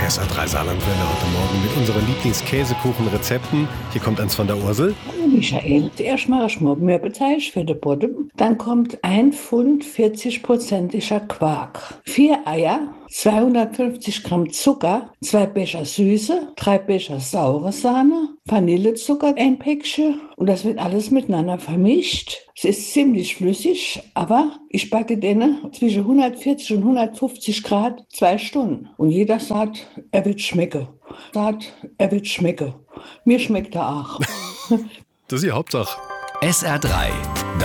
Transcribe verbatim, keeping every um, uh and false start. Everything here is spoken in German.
S R drei Saarlandwelle heute Morgen mit unseren Lieblingskäsekuchenrezepten. Hier kommt eins von der Ursel. Hallo Michael, zuerst mache ich mal Mürbeteig für den Boden. Dann kommt ein Pfund vierzig-prozentiger Quark, vier Eier, zweihundertfünfzig Gramm Zucker, zwei Becher Süße, drei Becher saure Sahne, Vanillezucker, ein Päckchen und das wird alles miteinander vermischt. Es ist ziemlich flüssig, aber ich backe den zwischen hundertvierzig und hundertfünfzig Grad zwei Stunden. Und jeder sagt, er wird schmecken. Sagt, er wird schmecken. Mir schmeckt er auch. Das ist die Hauptsache. S R drei